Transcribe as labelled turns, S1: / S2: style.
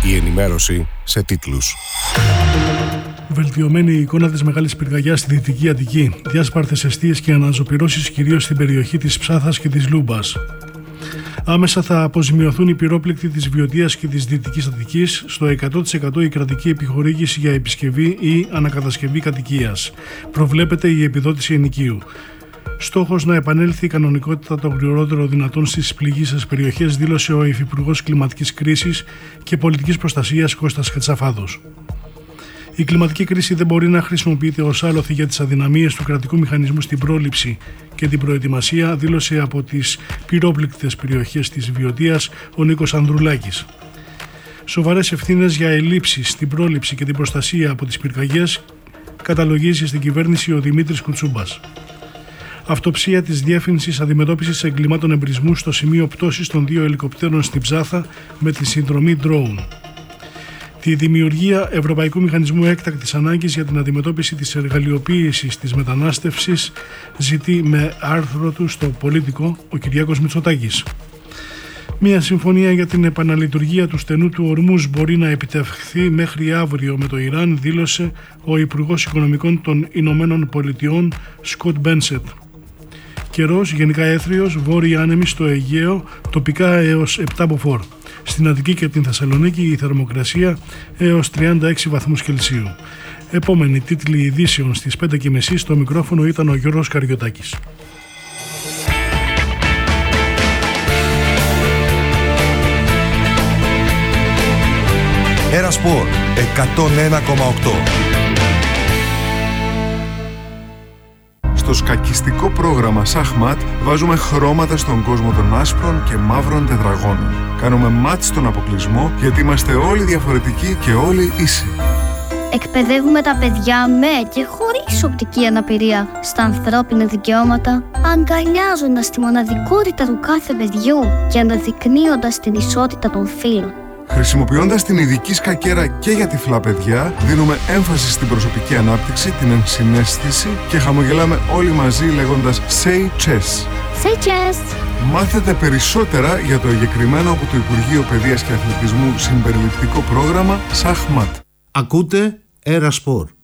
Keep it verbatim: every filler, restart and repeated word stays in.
S1: Η ενημέρωση σε τίτλους.
S2: Βελτιωμένη η εικόνα της μεγάλης πυρκαγιάς στη Δυτική Αττική. Διάσπαρτες εστίες και αναζωπυρώσεις κυρίως στην περιοχή της Ψάθας και της Λούμπας. Άμεσα θα αποζημιωθούν οι πυρόπληκτοι της Βιωτίας και της Δυτικής Αττικής, στο εκατό τοις εκατό η κρατική επιχορήγηση για επισκευή ή ανακατασκευή κατοικίας. Προβλέπεται η επιδότηση ενοικίου. Στόχος να επανέλθει η κανονικότητα το γρηγορότερο δυνατόν στις πληγείσες περιοχές, δήλωσε ο Υφυπουργός Κλιματικής Κρίσης και Πολιτικής Προστασίας Κώστας Κατσαφάδος. Η κλιματική κρίση δεν μπορεί να χρησιμοποιείται ως άλοθη για τις αδυναμίες του κρατικού μηχανισμού στην πρόληψη και την προετοιμασία, δήλωσε από τις πυρόπληκτες περιοχές της Βιωτίας ο Νίκος Ανδρουλάκης. Σοβαρές ευθύνες για ελλείψεις στην πρόληψη και την προστασία από τις πυρκαγιές καταλογίζει στην κυβέρνηση ο Δημήτρης Κουτσούμπας. Αυτοψία της Διεύθυνσης Αντιμετώπισης Εγκλημάτων Εμπρισμού στο σημείο πτώσης των δύο ελικοπτέρων στην Ψάθα με τη συνδρομή drone. Τη δημιουργία Ευρωπαϊκού Μηχανισμού Έκτακτης Ανάγκης για την αντιμετώπιση της εργαλειοποίησης της μετανάστευσης ζητεί με άρθρο του στο Πολίτικο ο Κυριάκος Μητσοτάκης. Μια συμφωνία για την επαναλειτουργία του στενού του Ορμούζ μπορεί να επιτευχθεί μέχρι αύριο με το Ιράν, δήλωσε ο Υπουργός Οικονομικών των Ηνωμένων Πολιτειών Σκοτ Μπένσετ. Καιρός γενικά έθριος, βόρειοι άνεμοι στο Αιγαίο, τοπικά έως επτά μποφόρ. Στην Αττική και την Θεσσαλονίκη η θερμοκρασία έως τριάντα έξι βαθμούς Κελσίου. Επόμενοι τίτλοι ειδήσεων στις πέντε και μισή, στο μικρόφωνο ήταν ο Γιώργος Καριωτάκης.
S3: Έρα Σπορ εκατόν ένα κόμμα οκτώ. Στο σκακιστικό πρόγραμμα Σαχμάτ βάζουμε χρώματα στον κόσμο των άσπρων και μαύρων τετραγώνων. Κάνουμε μάτς στον αποκλεισμό γιατί είμαστε όλοι διαφορετικοί και όλοι ίσοι.
S4: Εκπαιδεύουμε τα παιδιά με και χωρίς οπτική αναπηρία στα ανθρώπινα δικαιώματα, αγκαλιάζοντας τη μοναδικότητα του κάθε παιδιού και αναδεικνύοντας την ισότητα των φύλων.
S3: Χρησιμοποιώντας την ειδική σκακέρα και για τυφλά παιδιά, δίνουμε έμφαση στην προσωπική ανάπτυξη, την ενσυναίσθηση και χαμογελάμε όλοι μαζί λέγοντας Say Chess.
S4: Say Chess!
S3: Μάθετε περισσότερα για το εγκεκριμένο από το Υπουργείο Παιδείας και Αθλητισμού συμπεριληπτικό πρόγραμμα Σαχμάτ.
S5: Ακούτε Έρα Σπορ.